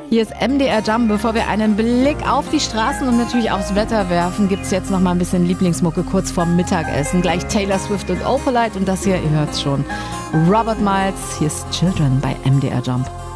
Hier ist MDR Jump. Bevor wir einen Blick auf die Straßen und natürlich aufs Wetter werfen, gibt es jetzt noch mal ein bisschen Lieblingsmucke kurz vorm Mittagessen. Gleich Taylor Swift und Opalite und das hier, ihr hört's schon, Robert Miles. Hier ist Children bei MDR Jump.